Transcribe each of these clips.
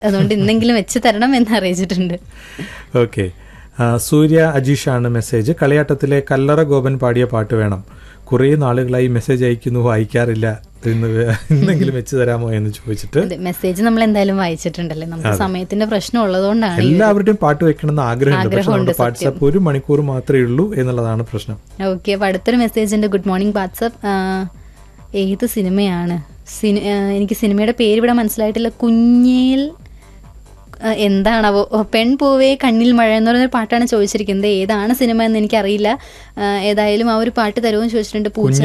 അതുകൊണ്ട് ഇന്നെങ്കിലും വെച്ച് തരണം എന്ന് അറിയിച്ചിട്ടുണ്ട്. ഓക്കെ. സൂര്യ അജീഷാണ് മെസ്സേജ്. കളിയാട്ടത്തിലെ കല്ലറ ഗോപൻ പാടിയ പാട്ട് വേണം. കുറേ നാളുകളായി മെസ്സേജ് അയക്കുന്നു, വായിക്കാറില്ല, ഇന്നെങ്കിലും വെച്ച് തരാമോ എന്ന് ചോദിച്ചിട്ട്. മെസ്സേജ് നമ്മൾ എന്തായാലും വായിച്ചിട്ടുണ്ടല്ലേ, നമുക്ക് സമയത്തിന്റെ പ്രശ്നം ഉള്ളതുകൊണ്ടാണ്. എല്ലാവരുടെയും പാട്ട് വെക്കണമെന്ന് ആഗ്രഹമുണ്ട്. വാട്സാപ്പ് 1 മണിക്കൂർ മാത്രമേ ഉള്ളൂ എന്നുള്ളതാണ് പ്രശ്നം. ഓക്കെ. അപ്പൊ അടുത്തൊരു മെസ്സേജ് ഉണ്ട്. Good morning WhatsApp. ഏത് സിനിമയാണ്? എനിക്ക് സിനിമയുടെ പേര് ഇവിടെ മനസ്സിലായിട്ടില്ല. കുഞ്ഞേൽ എന്താണാവോ? പെൺപൂവേ കണ്ണിൽ മഴ എന്ന് പറയുന്നൊരു പാട്ടാണ് ചോദിച്ചിരിക്കുന്നത്. ഏതാണ് സിനിമ എന്ന് എനിക്കറിയില്ല. ഏതായാലും ആ ഒരു പാട്ട് തരുമെന്ന് ചോദിച്ചിട്ടുണ്ട്.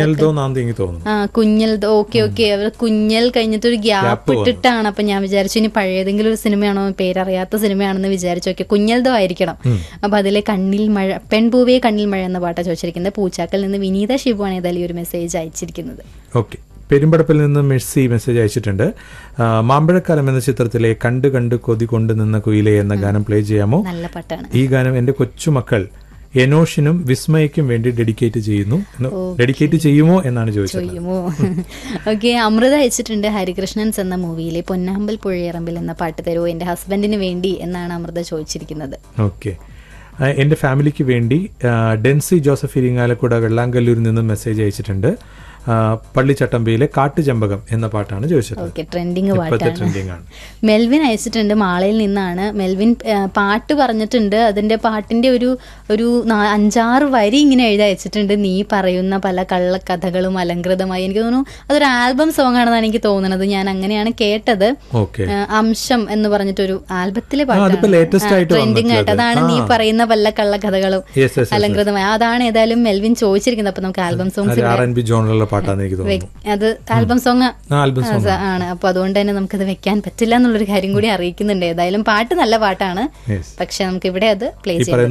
കുഞ്ഞൽദോ. Okay okay. അവർ കുഞ്ഞൽ കഴിഞ്ഞിട്ട് ഒരു ഗ്യാപ്പ് ഇട്ടിട്ടാണ്. അപ്പൊ ഞാൻ വിചാരിച്ചു ഇനി പഴയതെങ്കിലും ഒരു സിനിമയാണോ, പേരറിയാത്ത സിനിമയാണെന്ന് വിചാരിച്ചു. ഓക്കെ, കുഞ്ഞൽദോ ആയിരിക്കണം. അപ്പൊ അതിലെ കണ്ണിൽ മഴ, പെൺപൂവേ കണ്ണിൽ മഴ എന്ന പാട്ടാണ് ചോദിച്ചിരിക്കുന്നത്. പൂച്ചാക്കൽ നിന്ന് വിനീത ഷിബുവാണ് ഏതായാലും ഈ ഒരു മെസ്സേജ് അയച്ചിരിക്കുന്നത്. ഓക്കെ. പെരുമ്പടപ്പിൽ നിന്ന് മെസ്സി മെസ്സേജ് അയച്ചിട്ടുണ്ട്. മാമ്പഴക്കാലം എന്ന ചിത്രത്തിലെ കണ്ട് കണ്ട് കൊതി കൊണ്ട് നിന്ന കുയിലെ എന്ന ഗാനം പ്ലേ ചെയ്യാമോ? നല്ല പാട്ടാണ്. ഈ ഗാനം എന്റെ കൊച്ചുമക്കൾ എനോഷിനും വിസ്മയക്കും വേണ്ടി ഡെഡിക്കേറ്റ് ചെയ്യുമോ എന്നാണ് ചോദിച്ചത്. ഓക്കെ. അമൃത അയച്ചിട്ടുണ്ട്. ഹരികൃഷ്ണൻസ് എന്ന മൂവിയിലെ പൊന്നാമ്പൽ പുഴയറമ്പിൽ എന്ന പാട്ട് തരുമോ എന്റെ ഹസ്ബൻഡിന് വേണ്ടി എന്നാണ് അമൃത ചോദിച്ചിരിക്കുന്നത്. ഓക്കെ. എന്റെ ഫാമിലിക്ക് വേണ്ടി ഡെൻസി ജോസഫ് ഇരിങ്ങാലക്കുട വെള്ളാങ്കല്ലൂരിൽ നിന്ന് മെസ്സേജ് അയച്ചിട്ടുണ്ട്. പള്ളിച്ചട്ടമ്പിയിലെ കാട്ടുചെമ്പകം എന്ന പാട്ടാണ് ചോദിച്ചത്. ട്രെൻഡിങ് പാട്ടാണ്. മെൽവിൻ അയച്ചിട്ടുണ്ട്. മാളയിൽ നിന്നാണ്. മെൽവിൻ പാട്ട് പറഞ്ഞിട്ടുണ്ട്. അതിന്റെ പാട്ടിന്റെ ഒരു 5-6 വരി ഇങ്ങനെ എഴുതി അയച്ചിട്ടുണ്ട്. നീ പറയുന്ന പല കള്ളക്കഥകളും അലങ്കൃതമായി. എനിക്ക് തോന്നുന്നു അതൊരു ആൽബം സോങ് ആണെന്നാണ് എനിക്ക് തോന്നുന്നത്. ഞാൻ അങ്ങനെയാണ് കേട്ടത്. അംശം എന്ന് പറഞ്ഞിട്ടൊരു ആൽബത്തിലെ പാട്ടാണ് ട്രെൻഡിങ് ആയിട്ട്. അതാണ് നീ പറയുന്ന പല കള്ളക്കഥകളും അലങ്കൃതമായി. അതാണ് ഏതായാലും മെൽവിൻ ചോദിച്ചിരിക്കുന്നത്. അപ്പൊ നമുക്ക് ആൽബം സോങ്സ് അത് ആൽബം സോങ് ആണ്. അപ്പൊ അതുകൊണ്ട് തന്നെ നമുക്കത് വെക്കാൻ പറ്റില്ല എന്നുള്ളൊരു കാര്യം കൂടി അറിയിക്കുന്നുണ്ട്. ഏതായാലും പാട്ട് നല്ല പാട്ടാണ്, പക്ഷെ നമുക്ക് ഇവിടെ അത് പ്ലേ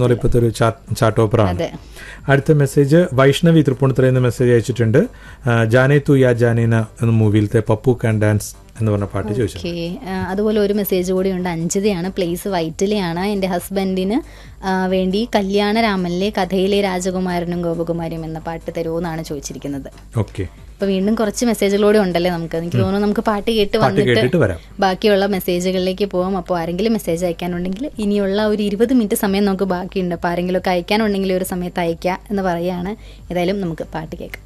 ചെയ്യാം. അടുത്ത മെസ്സേജ് വൈഷ്ണവി തൃപ്പൂണിത്തുറയിൽ നിന്ന് മെസ്സേജ് അയച്ചിട്ടുണ്ട്. ജാനേ തു യാ ജാനീന എന്ന മൂവിയിലത്തെ പപ്പു കാൻ ഡാൻസ് എന്ന് പറഞ്ഞ പാട്ട് ചോദിച്ചു. അതുപോലെ ഒരു മെസ്സേജ് കൂടി ഉണ്ട്. അഞ്ജിതയാണ്. പ്ലേസ് വൈറ്റിലെയാണ്. എൻ്റെ ഹസ്ബൻഡിന് വേണ്ടി കല്യാണരാമനിലെ കഥയിലെ രാജകുമാരനും ഗോപകുമാരിയും എന്ന പാട്ട് തരുമോ എന്നാണ് ചോദിച്ചിരിക്കുന്നത്. ഓക്കെ. അപ്പൊ വീണ്ടും കുറച്ച് മെസ്സേജുകളൂടെ ഉണ്ടല്ലേ നമുക്ക്. എനിക്ക് തോന്നുന്നു നമുക്ക് പാട്ട് കേട്ട് വന്നിട്ട് ബാക്കിയുള്ള മെസ്സേജുകളിലേക്ക് പോകാം. അപ്പോൾ ആരെങ്കിലും മെസ്സേജ് അയക്കാനുണ്ടെങ്കിൽ ഇനിയുള്ള ഒരു 20 മിനിറ്റ് സമയം നമുക്ക് ബാക്കിയുണ്ട്. അപ്പോൾ ആരെങ്കിലും ഒക്കെ അയക്കാനുണ്ടെങ്കിൽ ഒരു സമയത്ത് അയക്കുക എന്ന് പറയുകയാണ്. ഏതായാലും നമുക്ക് പാട്ട് കേൾക്കാം.